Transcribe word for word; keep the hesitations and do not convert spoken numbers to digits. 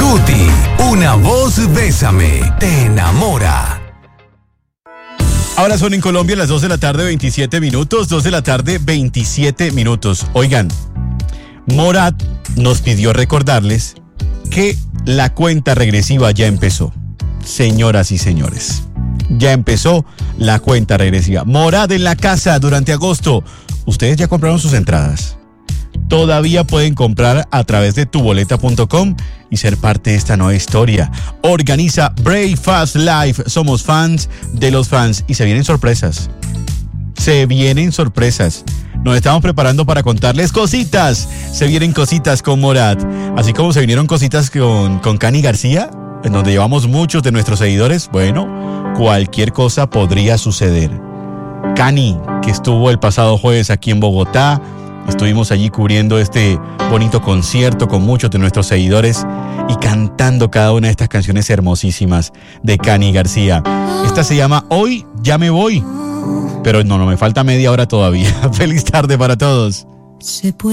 Cuti, una voz bésame, te enamora. Ahora son en Colombia las dos de la tarde, veintisiete minutos, dos de la tarde, veintisiete minutos. Oigan, Morat nos pidió recordarles que la cuenta regresiva ya empezó. Señoras y señores, ya empezó la cuenta regresiva. Morat en la casa durante agosto. ¿Ustedes ya compraron sus entradas? Todavía pueden comprar a través de tu boleta punto com y ser parte de esta nueva historia. Organiza Brave Fast Life. Somos fans de los fans y se vienen sorpresas. Se vienen sorpresas. Nos estamos preparando para contarles cositas. Se vienen cositas con Morat. Así como se vinieron cositas con, con Cani García, en donde llevamos muchos de nuestros seguidores. Bueno, cualquier cosa podría suceder. Cani, que estuvo el pasado jueves aquí en Bogotá. Estuvimos allí cubriendo este bonito concierto con muchos de nuestros seguidores y cantando cada una de estas canciones hermosísimas de Cani García. Esta se llama Hoy Ya Me Voy. Pero no, no me falta media hora todavía. Feliz tarde para todos.